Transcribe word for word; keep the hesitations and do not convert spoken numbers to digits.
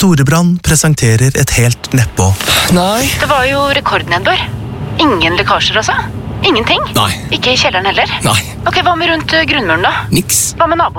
Storebrand presenterer et helt nedpå. Nei. Det var jo rekordnedbør. Ingen lekkasjer altså? Ingenting? Nei. Ikke i kjelleren heller? Nei. Ok, hva med rundt grunnmuren da? Niks. Hva med naboen?